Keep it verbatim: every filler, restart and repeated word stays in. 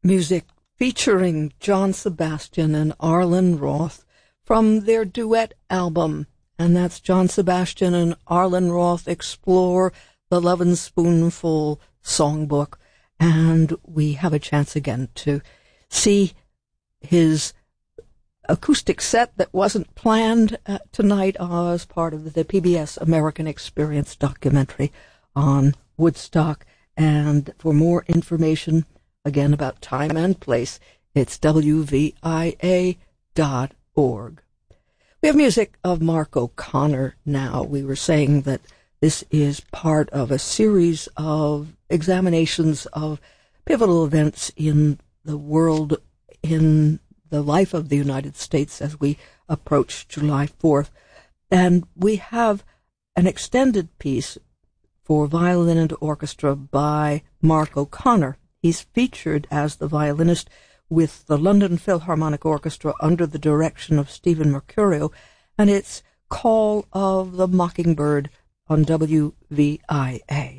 music featuring John Sebastian and Arlen Roth from their duet album. And that's John Sebastian and Arlen Roth Explore the Lovin' Spoonful Songbook. And we have a chance again to see his acoustic set that wasn't planned uh, tonight uh, as part of the P B S American Experience documentary on Woodstock. And for more information, again, about time and place, it's W V I A dot org. We have music of Mark O'Connor now. We were saying that this is part of a series of examinations of pivotal events in the world, in the life of the United States as we approach July fourth. And we have an extended piece for violin and orchestra by Mark O'Connor. He's featured as the violinist with the London Philharmonic Orchestra under the direction of Stephen Mercurio, and it's Call of the Mockingbird on W V I A.